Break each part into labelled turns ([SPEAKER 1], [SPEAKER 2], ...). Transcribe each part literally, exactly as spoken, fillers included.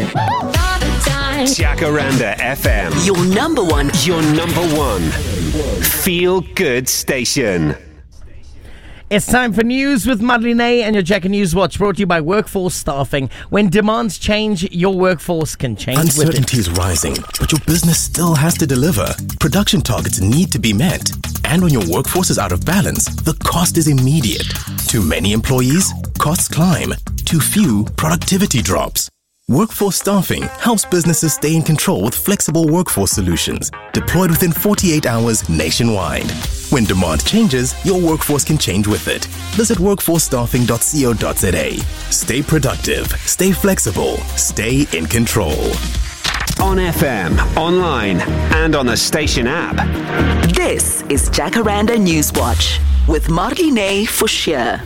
[SPEAKER 1] Jacaranda F M.
[SPEAKER 2] Your number one.
[SPEAKER 1] Your number one. Feel good station.
[SPEAKER 3] It's time for news with Madeleine and your Jack and News Watch, brought to you by Workforce Staffing. When demands change, your workforce can change with it.
[SPEAKER 4] Uncertainty is rising, but your business still has to deliver. Production targets need to be met. And when your workforce is out of balance, the cost is immediate. Too many employees, costs climb. Too few, productivity drops. Workforce Staffing helps businesses stay in control with flexible workforce solutions, deployed within forty-eight hours nationwide. When demand changes, your workforce can change with it. Visit workforce staffing dot co dot za. Stay productive, stay flexible, stay in control.
[SPEAKER 1] On F M, online, and on the station app.
[SPEAKER 2] This is Jacaranda News Watch with Marlene Forshire.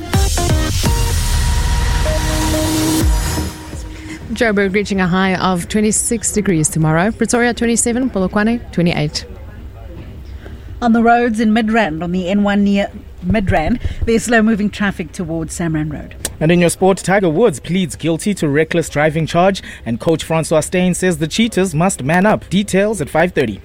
[SPEAKER 5] Joburg reaching a high of twenty-six degrees tomorrow. Pretoria twenty-seven, Polokwane twenty-eight.
[SPEAKER 6] On the roads in Midrand, on the N one near Midrand, there's slow-moving traffic towards Samran Road.
[SPEAKER 7] And in your sport, Tiger Woods pleads guilty to reckless driving charge, and coach Francois Steyn says the cheaters must man up. Details at five thirty.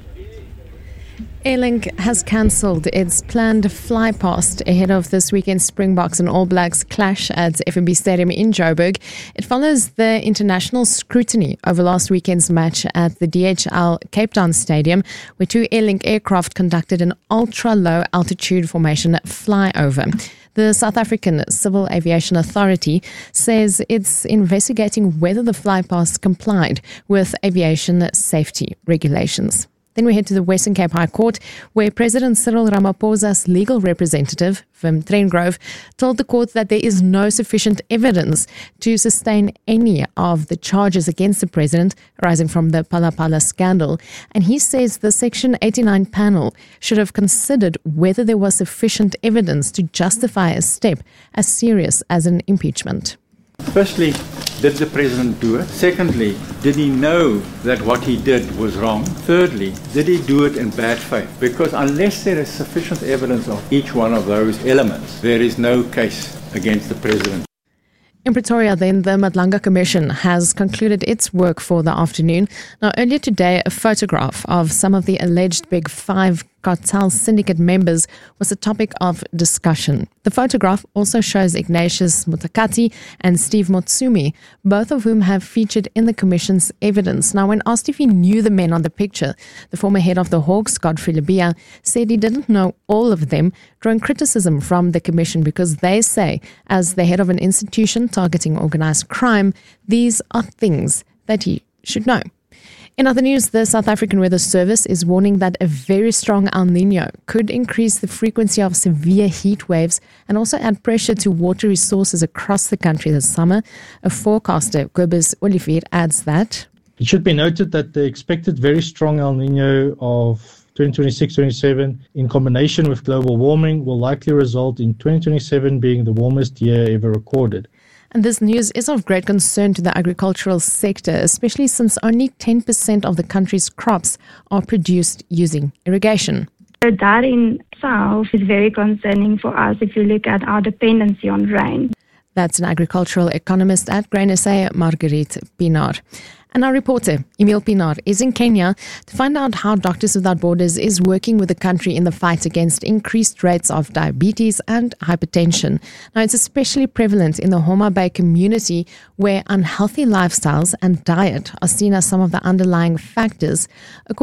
[SPEAKER 5] Airlink has cancelled its planned fly past ahead of this weekend's Springboks and All Blacks clash at F N B Stadium in Joburg. It follows the international scrutiny over last weekend's match at the D H L Cape Town Stadium, where two Airlink aircraft conducted an ultra-low altitude formation flyover. The South African Civil Aviation Authority says it's investigating whether the flypast complied with aviation safety regulations. Then we head to the Western Cape High Court, where President Cyril Ramaphosa's legal representative, Wim Trengove, told the court that there is no sufficient evidence to sustain any of the charges against the president arising from the Phala Phala scandal. And he says the Section eighty-nine panel should have considered whether there was sufficient evidence to justify a step as serious as an impeachment.
[SPEAKER 8] Firstly, did the president do it? Secondly, did he know that what he did was wrong? Thirdly, did he do it in bad faith? Because unless there is sufficient evidence of each one of those elements, there is no case against the president.
[SPEAKER 5] In Pretoria, then, the Madlanga Commission has concluded its work for the afternoon. Now, earlier today, a photograph of some of the alleged Big Five cartel syndicate members was a topic of discussion. The photograph also shows Ignatius Mutakati and Steve Motsumi, both of whom have featured in the Commission's evidence. Now, when asked if he knew the men on the picture, the former head of the Hawks, Godfrey Labia, said he didn't know all of them, drawing criticism from the Commission because they say, as the head of an institution targeting organized crime, these are things that he should know. In other news, the South African Weather Service is warning that a very strong El Niño could increase the frequency of severe heat waves and also add pressure to water resources across the country this summer. A forecaster, Kobus Olivier, adds that
[SPEAKER 9] it should be noted that the expected very strong El Niño of twenty twenty-six twenty-seven in combination with global warming will likely result in twenty twenty-seven being the warmest year ever recorded.
[SPEAKER 5] And this news is of great concern to the agricultural sector, especially since only ten percent of the country's crops are produced using irrigation.
[SPEAKER 10] So that in itself is very concerning for us if you look at our dependency on rain.
[SPEAKER 5] That's an agricultural economist at Grain S A, Marguerite Pinar. And our reporter, Emil Pinar, is in Kenya to find out how Doctors Without Borders is working with the country in the fight against increased rates of diabetes and hypertension. Now, it's especially prevalent in the Homa Bay community, where unhealthy lifestyles and diet are seen as some of the underlying factors.